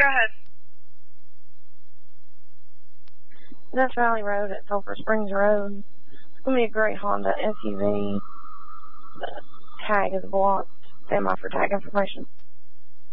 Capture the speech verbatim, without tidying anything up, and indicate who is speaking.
Speaker 1: ahead.
Speaker 2: Death Valley Road at Sulphur Springs Road. It's going to be a great Honda S U V. The tag is blocked. Stand by for tag information.